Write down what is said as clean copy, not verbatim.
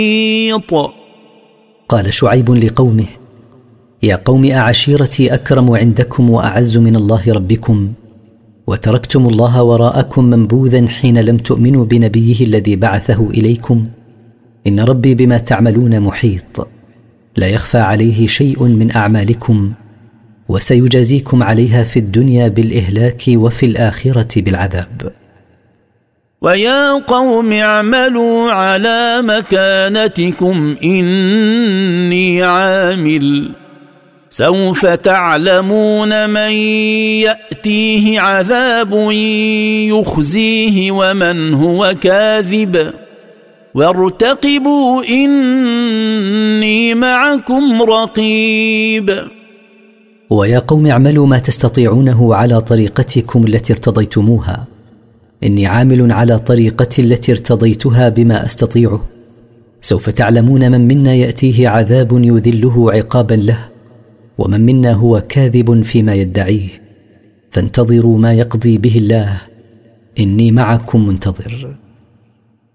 قال شعيب لقومه: يا قوم، أعشيرتي أكرم عندكم وأعز من الله ربكم، وتركتم الله وراءكم منبوذا حين لم تؤمنوا بنبيه الذي بعثه إليكم؟ إن ربي بما تعملون محيط، لا يخفى عليه شيء من أعمالكم، وسيجازيكم عليها في الدنيا بالإهلاك وفي الآخرة بالعذاب. ويا قوم اعملوا على مكانتكم إني عامل، سوف تعلمون من يأتيه عذاب يخزيه ومن هو كاذب، وارتقبوا إني معكم رقيب. ويا قوم اعملوا ما تستطيعونه على طريقتكم التي ارتضيتموها، إني عامل على طريقتي التي ارتضيتها بما أستطيعه. سوف تعلمون من منا يأتيه عذاب يذله عقابا له، ومن منا هو كاذب فيما يدعيه، فانتظروا ما يقضي به الله، إني معكم منتظر.